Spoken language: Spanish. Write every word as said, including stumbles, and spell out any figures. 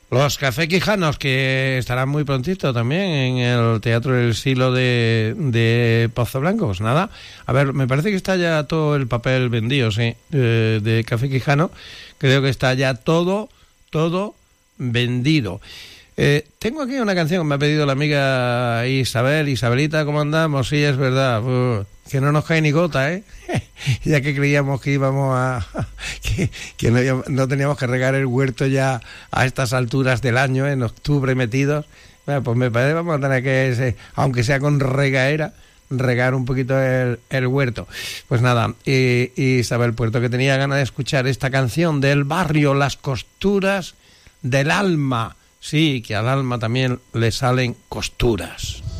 Los Café Quijanos, que estarán muy prontito también en el Teatro del Silo de, de Pozo Blanco. Pues nada, a ver, me parece que está ya todo el papel vendido, sí, de, de Café Quijano. Creo que está ya todo, todo vendido. Eh, tengo aquí una canción que me ha pedido la amiga Isabel. Isabelita, ¿cómo andamos? Sí, es verdad, uh, que no nos cae ni gota, ¿eh? Ya que creíamos que íbamos a... que, que no, no teníamos que regar el huerto ya a estas alturas del año, en octubre metidos. Bueno, pues me parece que vamos a tener que, aunque sea con regaera, regar un poquito el, el huerto. Pues nada, y, y Isabel Puerto, que tenía ganas de escuchar esta canción del barrio, Las Costuras del Alma. Sí, que al alma también le salen costuras.